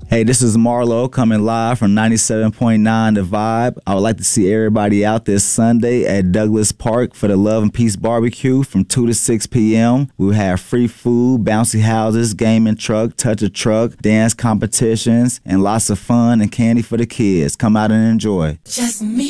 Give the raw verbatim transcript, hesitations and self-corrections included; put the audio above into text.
Hey, this is Marlo coming live from ninety-seven point nine The Vibe. I would like to see everybody out this Sunday at Douglas Park for the Love and Peace Barbecue from two to six p m We'll have free food, bouncy houses, gaming truck, touch a truck, dance competitions, and lots of fun and candy for the kids. Come out and enjoy. Just me.